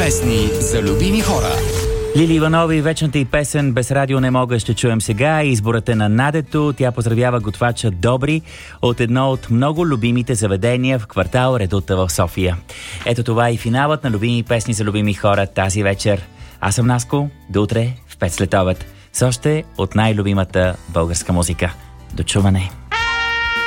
Песни за любими хора. Лили Иванова и вечната й песен "Без радио не мога" ще чуем сега. Изборът е на Надето. Тя поздравява готвача Добри от едно от много любимите заведения в квартал Редута в София. Ето това е и финалът на любими песни за любими хора тази вечер. Аз съм Наско. До утре в 5 след обед с още от най-любимата българска музика. До чуване!